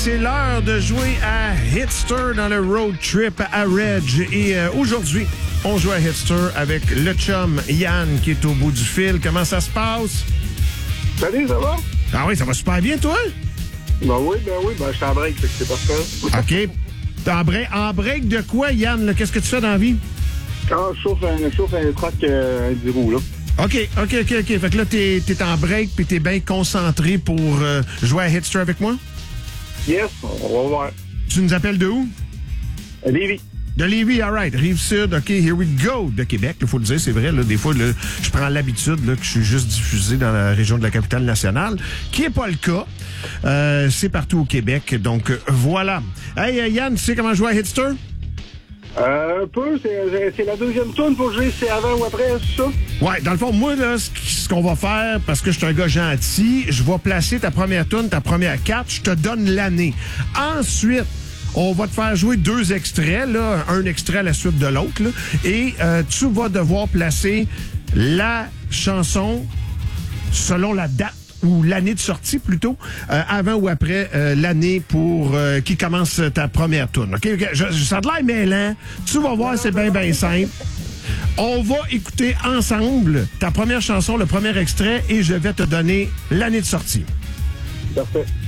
c'est l'heure de jouer à Hitster dans le road trip à Reg. Et aujourd'hui, on joue à Hitster avec le chum Yann qui est au bout du fil. Comment ça se passe? Salut, ça va? Ah oui, ça va super bien, toi? Ben oui, je suis en break, fait que c'est parfait. OK. En break de quoi, Yann? Là? Qu'est-ce que tu fais dans la vie? Quand je chauffe un truck à 10 roues, là. OK. Fait que là, t'es en break puis t'es bien concentré pour jouer à Hitster avec moi? Yes, on va voir. Tu nous appelles de où? Lévis. De Lévis, all right. Rive-Sud, OK, here we go. De Québec, il faut le dire, c'est vrai. Là, des fois, là, je prends l'habitude là, que je suis juste diffusé dans la région de la capitale nationale, qui n'est pas le cas. C'est partout au Québec, donc voilà. Hey, Yann, tu sais comment jouer à Hitster? Un peu, c'est la deuxième tourne pour jouer, c'est avant ou après, c'est ça? Ouais, dans le fond, moi, là, ce qu'on va faire, parce que je suis un gars gentil, je vais placer ta première tourne, ta première carte, je te donne l'année. Ensuite, on va te faire jouer 2 extraits, là, un extrait à la suite de l'autre, là, et tu vas devoir placer la chanson selon la date ou l'année de sortie plutôt, avant ou après l'année pour qui commence ta première tourne. OK? Ça a de l'air mêlant. Tu vas voir, c'est bien simple. On va écouter ensemble ta première chanson, le premier extrait, et je vais te donner l'année de sortie. Parfait.